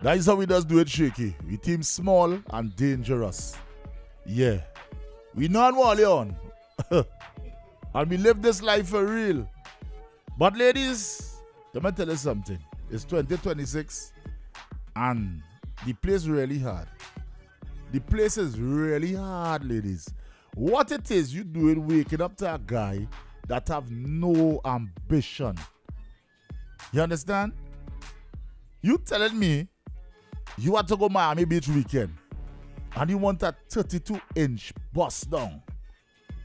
That is how we just do it, Shaky. We team small and dangerous. Yeah. We know what on. And we live this life for real. But ladies, let me tell you something. It's 2026 and the place really hard. The place is really hard, ladies. What it is you doing waking up to a guy that have no ambition. You understand? You telling me you want to go Miami Beach weekend and you want a 32-inch bust down.